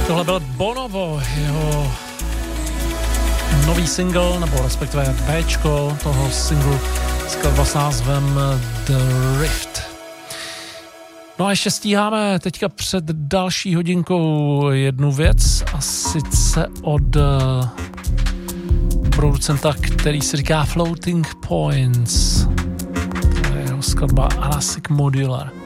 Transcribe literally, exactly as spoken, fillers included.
Tohle byl Bonobo, jeho nový single, nebo respektive Bčko toho singlu, skladba s názvem The Rift. No a ještě stíháme teďka před další hodinkou jednu věc, a sice od uh, producenta, který se říká Floating Points. To je jeho skladba Anasic Modular.